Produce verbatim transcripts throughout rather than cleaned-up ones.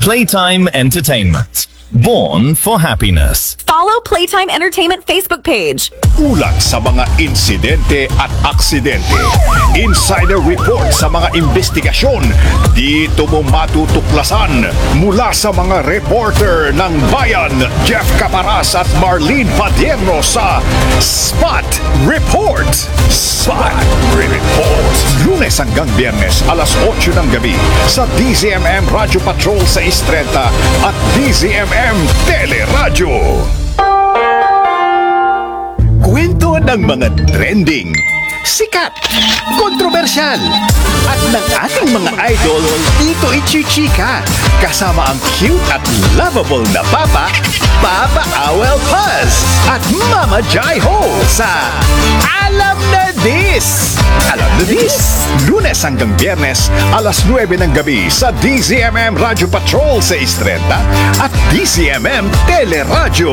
Playtime Entertainment. Born for happiness. Follow Playtime Entertainment Facebook page. Ulat sa mga insidente at aksidente. Insider report sa mga investigasyon. Dito mo matutuklasan mula sa mga reporter ng bayan. Jeff Caparas at Marlene Padierno sa Spot Report. Spot Report. Lunes hanggang Biyernes, alas otso ng gabi sa D Z M M Radio Patrol sa Istrenta at D Z M M Teleradyo. Kwento ng mga trending, sikat, kontrobersyal, at ng ating mga idol dito ichichika. Kasama ang cute at lovable na Papa, Papa Awel Paz, at Mama Jai Ho sa Alam na This! Alam na This! Lunes hanggang Biyernes, alas nuwebe ng gabi sa D Z M M Radio Patrol sa Istrenta at D Z M M Teleradyo.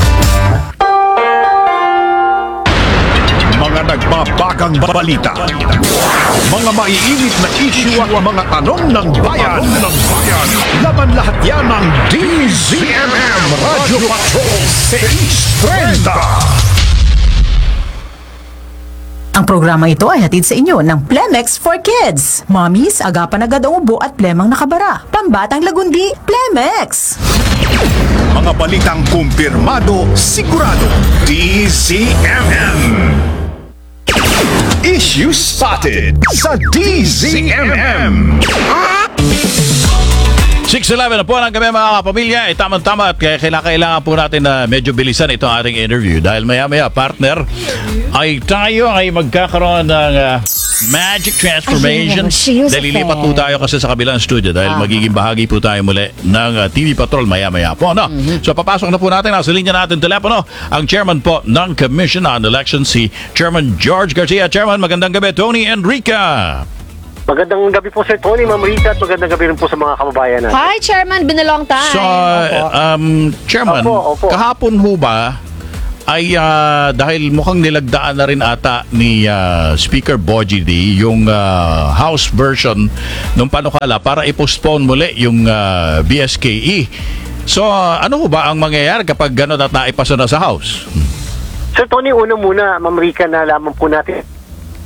Mga nagbabagang balita, mga maiinit na issue at mga tanong ng bayan. Laban lahat yan ng D Z M M Radio Patrol sa Istrenta. Ang programa ito ay hatid sa inyo ng Plemex for Kids. Mommies, agapan agad ang ubo at plemang nakabara. Pambatang lagundi, Plemex! Mga balitang kumpirmado, sigurado, D Z M M. Issue spotted sa D Z M M. six eleven na po lang kami mga kapamilya. Eh, tama-tama at kaya kailangan po natin na medyo bilisan itong ating interview dahil maya-maya partner ay tayo ay magkakaroon ng uh, Magic Transformation. Dahil lilipat po tayo kasi sa kabilang studio dahil uh-huh. magiging bahagi po tayo muli ng uh, T V Patrol maya-maya po. No? Mm-hmm. So papasok na po natin, nasa linya natin telepono ang chairman po ng Commission on Elections, si Chairman George Garcia. Chairman, magandang gabi. Tony Enrica. Magandang gabi po Sir Tony, Ma'am Rita, at magandang gabi rin po sa mga kababayan natin. Hi, Chairman. Been a long time. So, um, Chairman, opo, opo. kahapon ho ba ay uh, dahil mukhang nilagdaan na rin ata ni uh, Speaker Bogie D yung uh, House version ng panukala para i-postpone muli yung uh, B S K E. So, uh, ano ho ba ang mangyayari kapag gano'n at naipasa na sa House? Hmm. Sir Tony, una muna, Ma'am Rita, nalaman po natin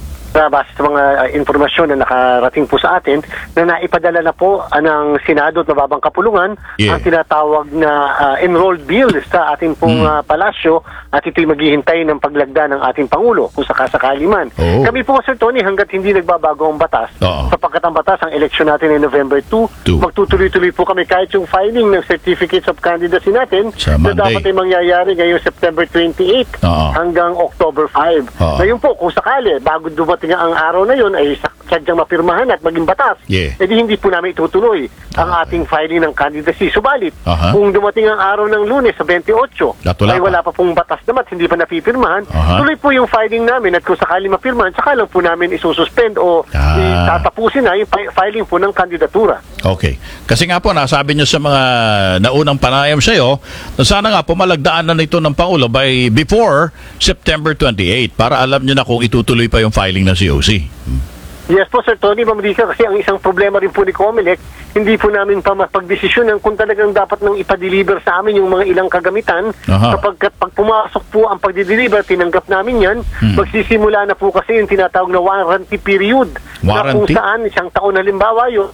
base sa mga uh, informasyon na nakarating po sa atin na naipadala na po uh, ng Senado at Mababang Kapulungan yeah. ang tinatawag na uh, enrolled bill sa ating pong mm. uh, palasyo at ito'y maghihintay ng paglagda ng ating Pangulo kung sakasakali man. Oh. Kami po, Sir Tony, hanggat hindi nagbabago ang batas, oh. sapagkat ang batas, ang eleksyon natin ay November second, magtutuloy-tuloy po kami kahit yung filing ng certificates of candidacy natin na dapat ay mangyayari ngayong September twenty-eighth oh. hanggang October fifth. Oh. Ngayon po, kung sakali, bago dumating ang araw na yun ay sadyang mapirmahan at maging batas, yeah. edi hindi po namin itutuloy uh-huh. ang ating filing ng candidacy. Subalit, uh-huh. kung dumating ang araw ng Lunes sa twenty-eight, ay wala pa pong batas naman at hindi pa napipirmahan, uh-huh. tuloy po yung filing namin at kung sakali mapirmahan, saka lang po namin isususpend o uh-huh. tatapusin na yung filing po ng kandidatura. Okay. Kasi nga po, nasabi nyo sa mga naunang panayam sa iyo, na sana nga pumalagdaan na nito ng Pangulo by before September twenty-eighth para alam nyo na kung itutuloy pa yung filing ng C O C. Hmm. Yes po, Sir Tony, Ma'am Risa, kasi ang isang problema rin po ni Comelec, hindi po namin pa mapagdesisyon kung talagang dapat nang ipa-deliver sa amin yung mga ilang kagamitan. Uh-huh. Kapag pag pumasok po ang pag-deliver, tinanggap namin yan, hmm. magsisimula na po kasi yung tinatawag na warranty period. Warranty? Na kung saan, isang taon halimbawa yun,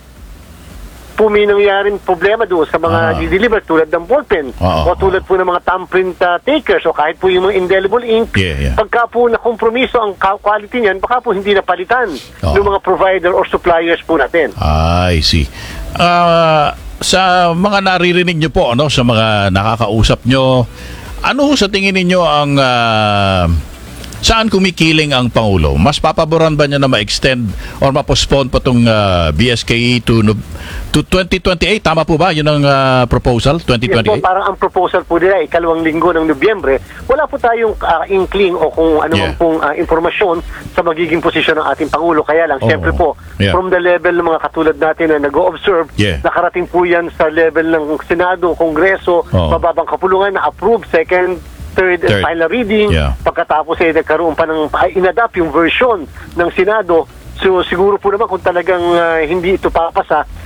po may nangyaring problema doon sa mga uh-huh. di-deliver tulad ng ballpen uh-huh. o tulad po ng mga thumbprint uh, takers o kahit po yung mga indelible ink. Yeah, yeah. Pagka po nakompromiso ang quality niyan, baka po hindi napalitan uh-huh. ng mga provider or suppliers po natin. I see. Uh, sa mga naririnig nyo po, ano, sa mga nakakausap nyo, ano sa tingin ninyo ang uh, saan kumikiling ang Pangulo? Mas papaboran ba niya na ma-extend or ma-postpone pa itong uh, B S K E to, to twenty twenty-eight? Tama po ba? Yun ang uh, proposal? twenty twenty-eight? Yes po, parang ang proposal po nila, ikalawang linggo ng Nobyembre. Wala po tayong uh, inkling o kung ano yeah. man pong uh, informasyon sa magiging posisyon ng ating Pangulo. Kaya lang, oh, siyempre po, yeah. from the level ng mga katulad natin na nag-o-observe, yeah. nakarating po yan sa level ng Senado, Kongreso, oh. Mababang Kapulungan na approve second, third, and final reading. Yeah. Pagkatapos ay nagkaroon pa ng ay, inadapt yung version ng Senado. So siguro po naman kung talagang uh, hindi ito papasa,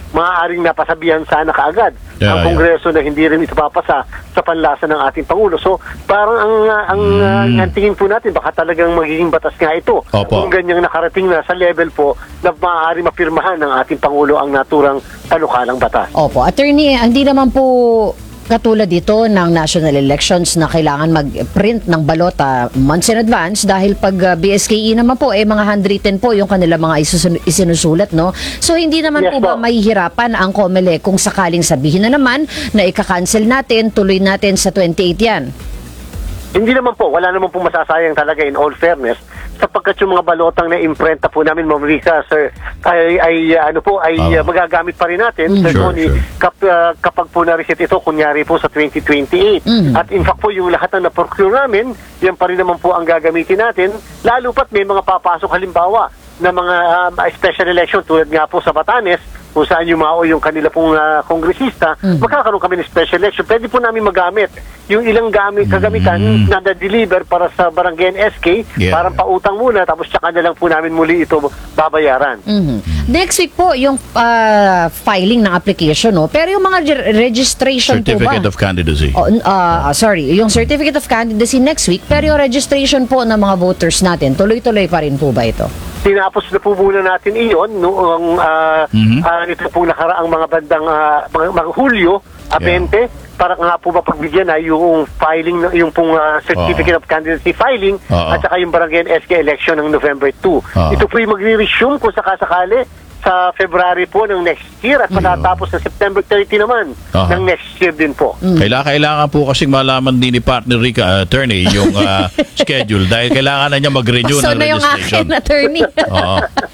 maaaring napasabihan sana kaagad Yeah, ang Kongreso na hindi rin ito papasa sa panlasa ng ating Pangulo. So, parang ang, uh, ang, uh, ang tingin po natin, baka talagang magiging batas nga ito. Opo. Kung ganyang nakarating na sa level po na maaari mapirmahan ng ating Pangulo ang naturang panukalang batas. Opo, attorney, hindi naman po katulad dito ng national elections na kailangan mag-print ng balota months in advance dahil pag uh, B S K E naman po, eh mga handwritten po yung kanila mga isusun- isinusulat, no? So, hindi naman Yes, po ba po. mahihirapan ang COMELEC kung sakaling sabihin na naman na ika-cancel natin, tuloy natin sa twenty-eight yan? Hindi naman po, wala naman po masasayang talaga in all fairness sapagkat yung mga balotang na imprenta po namin, Ma'am Rica, sir, ay, ay uh, ano po, ay Tama. uh, magagamit pa rin natin, Sir Sure, Tony, sure. kap, uh, kapag po na-reset ito, kunyari po sa twenty twenty-eight. Mhm. At in fact po, yung lahat na na-procure namin, yan pa rin naman po ang gagamitin natin, lalo pat may mga papasok halimbawa na mga um, special election tulad nga po sa Batanes, kung saan yumao yung kanila pong uh, kongresista, magkakaroon kami ng special election. Pwede po namin magamit yung ilang gamit, kagamitan na na-deliver para sa barangay N S K, Yeah. parang pautang muna, tapos tsaka na lang po namin muli ito babayaran. Mhm. Next week po, yung uh, filing ng application, no? Pero yung mga re- registration Certificate po ba? of candidacy. Oh, n- ah, sorry, yung certificate of candidacy next week, pero yung registration po ng mga voters natin, tuloy-tuloy pa rin po ba ito? Tinapos na po muna natin iyon noong uh, Mhm. uh, ito po nakaraang mga bandang uh, mga, mga Hulyo, uh, twenty, para nga po mapagbigyan na yung filing, ng- yung pong uh, certificate Oo. of candidacy filing Oo. at saka yung barangay N S K election ng November two. Oo. Ito po yung magre-resume kung sakasakali sa February po ng next year at matatapos sa September thirty naman Aha. ng next year din po. Kailangan, kailangan po kasing malaman din ni partner Rica, uh, attorney, yung uh, schedule dahil kailangan na niya mag-renew So ng na yung registration. akin, attorney. Oo.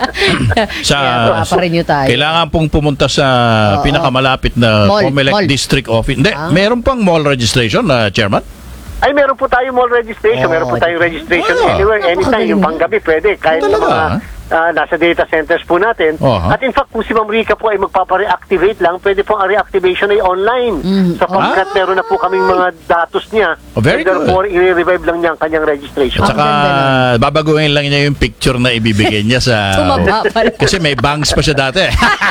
Sa, Kaya paparenew tayo. Kailangan pong pumunta sa Oo. pinakamalapit na Mall, COMELEC mall. District Office. Hindi, Ah. meron pang mall registration, uh, Chairman? Ay, meron po tayong mall registration. Oh, meron po tayong registration Ah. anywhere, anytime. Napakagaling. Yung panggabi, pwede. Kahit sa Talaga, mga ah? ah, nasa data centers po natin. Aha. At in fact, kung si Ma'am Rica po ay magpapa-reactivate lang, pwede po ang reactivation ay online. Sapagkat Ah. meron na po kaming mga datos niya. Oh, very and therefore, i-revive lang niya ang kanyang registration. At saka, babaguhin lang niya yung picture na ibibigay niya sa... Tumaba pala. Kasi may bangs pa siya dati.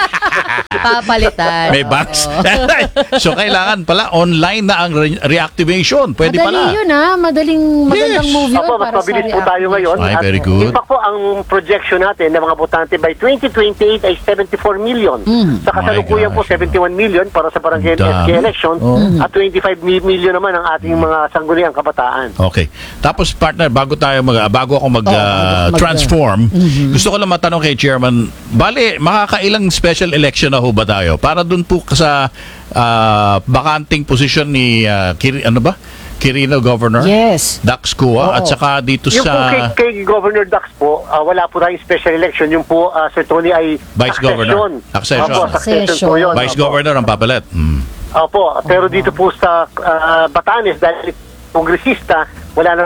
Papalitan. May bangs. Oo. So, kailangan pala online na ang re- reactivation. Pwede Madali pala. yun, ha? Madaling, magandang Yes. move yun Opo, mas para sa mabilis po tayo ngayon. Ay, At very good. in fact po, ang projection natin ng mga botante by twenty twenty-eight ay seventy-four million. Sa kasalukuyan My po, gosh. seventy-one million para sa barangay Dami. S K election at twenty-five mi- million naman ang ating mga sangguniang kabataan. Okay. Tapos partner, bago tayo mag bago ako mag, Oo, ah, mag- transform, gusto ko lang matanong kay Chairman, bali, makakailang special election na ho ba tayo? Para dun po sa ah, bakanting position ni ah, Kir- ano ba? Quirino Governor? Yes. Dax Kua Oo. at saka dito Yung po kay, sa kay Governor Dax po, ah, wala po tayong special election. Yung po, ah, Sir Tony, ay Vice Governor. Accession. Opo, succession po yun. Vice Opo. Governor ang papalit. Hmm. Opo, pero dito po sa ah, Batanes, dahil kongresista, wala na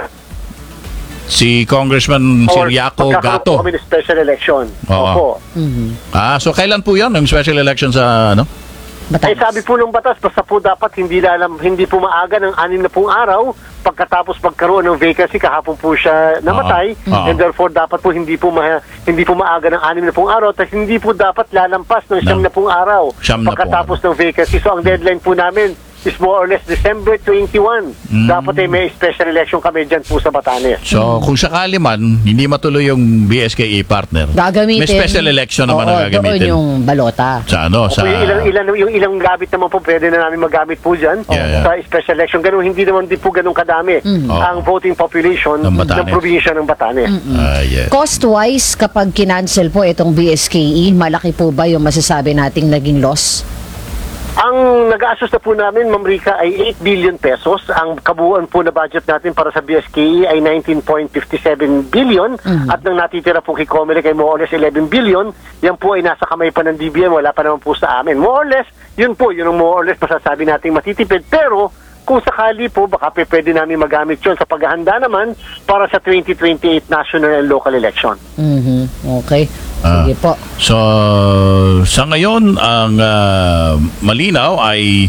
Si Congressman Siriaco magkakaroon Gato. po kami ng special election. Oo. Opo. Ah, so kailan po 'yon yung special election sa ano? Ay Batanes. sabi po ng batas, basta po dapat hindi lalam, hindi po maaga ng anim na pong araw pagkatapos magkaroon ng vacancy, kahapon po siya namatay, Oo. and therefore dapat po hindi po ma, hindi po maaga ng anim na pong araw, at hindi po dapat lalampas ng siyam Ng- na pong araw siyam na pong pagkatapos ng vacancy. So ang deadline po namin is more or less December twenty-one. Mm. Dapat ay may special election kami dyan po sa Batanes. So kung sakali man hindi matuloy yung B S K E partner, Gagamitin. may special election naman Oo, na gagamitin. doon yung balota. Sa ano, Opo, sa yung ilang, ilang, yung ilang gamit naman po pwede na namin magamit po dyan Yeah, yeah. sa special election. Ganun, hindi naman din po ganun kadami ang voting population Ng ng, Batanes. probinsya ng Batanes. Ah, yeah. Cost-wise, kapag kinancel po itong B S K E, malaki po ba yung masasabi nating naging loss? Ang nag-aasos na po namin, Ma'am Rica, ay eight billion pesos. Ang kabuuan po na budget natin para sa B S K E ay nineteen point five seven billion. At nang natitira po kay COMELEC ay more or less eleven billion. Yan po ay nasa kamay pa ng D B M, wala pa naman po sa amin. More or less, yun po, yun ang more or less masasabi nating matitipid. Pero kung sakali po, baka pe- pwede namin magamit yun sa paghahanda naman para sa twenty twenty-eight national and local election. Mhm. Okay. Ah. Sige po. So sa ngayon ang ah, malinaw ay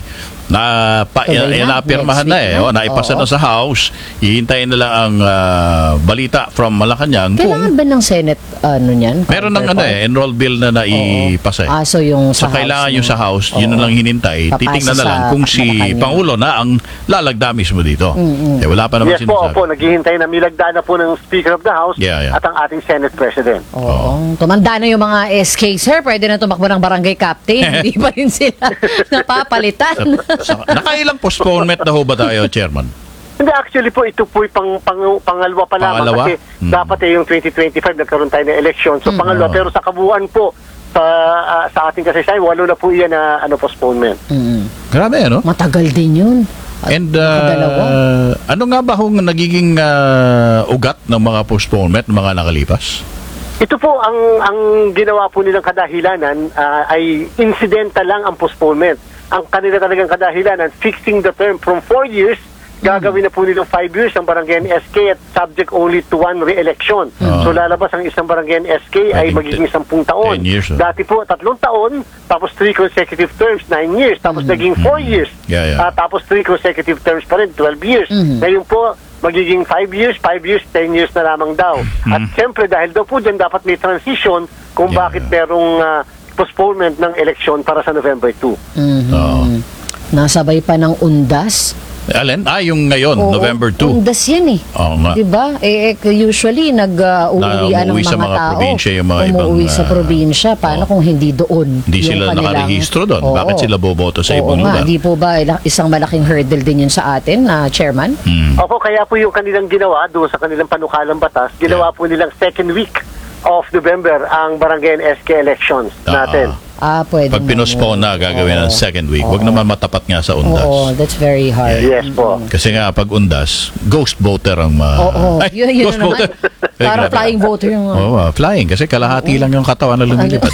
Na, pa, Tuloy yan, na, napirmahan next na week, eh. no? O, naipasa Oo. na sa House. Hihintayin nila ang ah, balita from Malacanang. Kailangan ba ng Senate, ano niyan? Meron ng ano eh, enroll bill na naipasa eh. Ah, so yung So, sa kailangan House yung sa House, yun na Oo. lang hinintay. Papasa Titignan na sa lang kung si Malacanang. Pangulo na ang lalagda mismo dito. Eh, wala pa naman Yes po, sinasabi. opo, naghihintay na milagdaan na po ng Speaker of the House Yeah, yeah. at ang ating Senate President. Oo. Tumanda na yung mga S K, sir. Pwede na tumakbo ng barangay captain. Hindi pa rin sila napapalitan. Sa- Nakailang postponement na ho ba tayo, Chairman? Hindi, actually po, ito po pang, pang, pangalawa pa lamang Pangalawa? kasi Hmm. dapat eh yung twenty twenty-five nagkaroon tayo ng election. So pangalawa, Oo. pero sa kabuuan po, sa, ah, sa ating kasaysayan, walo na po iyan na ano, postponement. Grabe, ano? Matagal din yun. And Nakadalawa. uh, ano nga ba hong nagiging uh, ugat ng mga postponement ng mga nakalipas? Ito po, ang ang ginawa po nilang kadahilanan ah, ay incidental lang ang postponement. Ang kanila talagang kadahilanan, fixing the term from four years, gagawin na po nilang five years ang barangay N S K at subject only to one re-election. Ah. So lalabas ang isang barangay N S K ay Naging magiging sampung taon. ten years, oh. Dati po, tatlong taon, tapos three consecutive terms, nine years, tapos naging four years. Yeah, yeah. Ah, tapos three consecutive terms pa rin, twelve years. Ngayon po, magiging five years, five years, ten years na lamang daw. At siyempre, dahil daw po dyan dapat may transition kung Yeah. bakit merong ah, postponement ng eleksyon para sa November second. Oo. Nasabay pa ng undas. Alin? Ah, yung ngayon, Oo, November second. Undas yan eh. Oo nga. Diba? Eh, eh, usually, nag-uuwian Na ng umuwi mga, sa mga tao. probinsya yung mga Umuwi ibang, sa ah, probinsya. Paano oo. kung hindi doon? Hindi yung sila kanilang- nakarehistro doon. Oo. Bakit sila boboto sa ibang Oo nga, lugar? di po ba ila- isang malaking hurdle din yun sa atin, na Chairman? Hmm. Opo, kaya po yung kanilang ginawa doon sa kanilang panukalang batas, ginawa po nilang second week of November ang barangay N S K elections Ah. natin. Ah, pwede Pag pinospone na, gagawin ng second week. Huwag naman matapat nga sa undas. Oo, that's very hard. Yes po. Kasi nga, pag undas, ghost voter ang... ma- Oo, Ay, yun, yun ghost na naman. voter. Eh, Parang grabe. flying voter yung... Oo, ah, flying. Kasi kalahati lang yung katawan na lumilipad.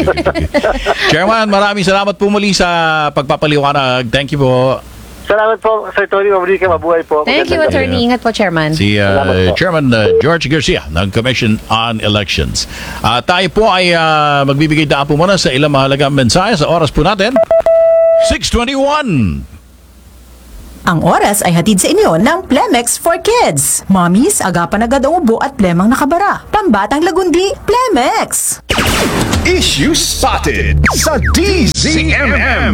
Chairman, maraming salamat po muli sa pagpapaliwanag. Thank you po. Salamat po, Sir Tony Mamrica. Mabuhay po. Thank you, Magandang gabi. Attorney. Ingat po, Chairman. Si uh, Salamat po. Chairman uh, George Garcia ng Commission on Elections. Uh, tayo po ay uh, magbibigay daan po muna sa ilang mahalagang mensahe sa oras po natin. six twenty-one. Ang oras ay hatid sa inyo ng Plemex for Kids. Mommies, agapan agad ang ubo at plemang nakabara. Pambatang lagundi, Plemex! Issue spotted sa D Z M M.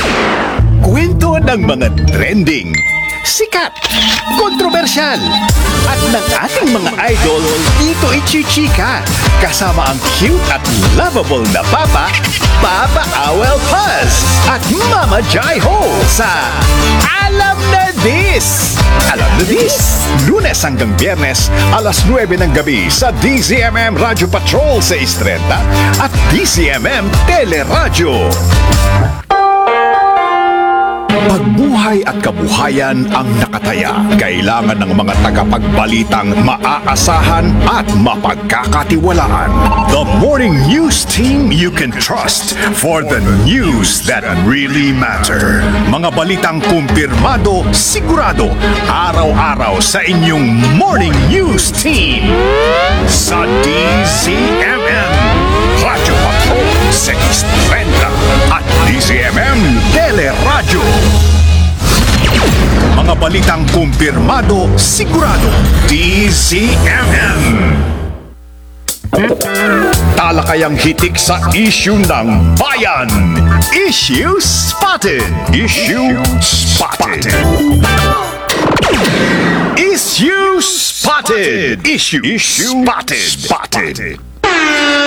Kwento ng mga trending, sikat, kontrobersyal, at ng ating mga idol dito ichichika. Kasama ang cute at lovable na Papa, Papa Awel Paz, at Mama Jai Ho sa Alam na This! Alam na This! Lunes hanggang Biyernes, alas nuwebe ng gabi sa D Z M M Radio Patrol sa Istrenta at D Z M M Teleradyo. Pagbuhay at kabuhayan ang nakataya. Kailangan ng mga tagapagbalitang maaasahan at mapagkakatiwalaan. The Morning News Team you can trust for the news that really matter. Mga balitang kumpirmado, sigurado, araw-araw sa inyong Morning News Team. Sa D Z M M, Radio Patrol sa Istrenta at D Z M M Teleradyo. Mga balitang kumpirmado, sigurado, D Z M M. Talakayang hitik sa issue ng bayan. Issue spotted. Issue spotted. Issue spotted. Issue spotted. Spotted.